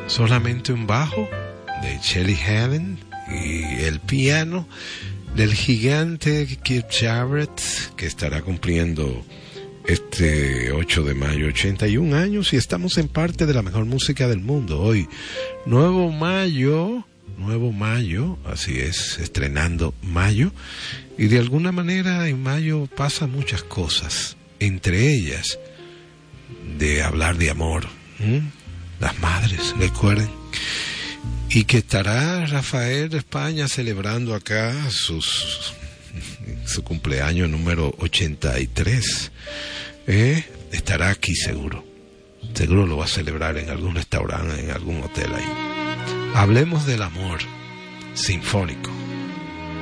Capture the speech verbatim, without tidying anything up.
Solamente un bajo de Shelly Helen y el piano del gigante Keith Jarrett, que estará cumpliendo este ocho de mayo ochenta y un años, y estamos en parte de la mejor música del mundo hoy. Nuevo mayo, nuevo mayo, así es, estrenando mayo, y de alguna manera en mayo pasan muchas cosas, entre ellas de hablar de amor, ¿Mm? las madres, recuerden, y que estará Rafael de España celebrando acá sus, su cumpleaños número ochenta y tres, ¿eh? Estará aquí seguro, seguro lo va a celebrar en algún restaurante, en algún hotel ahí. Hablemos del amor sinfónico.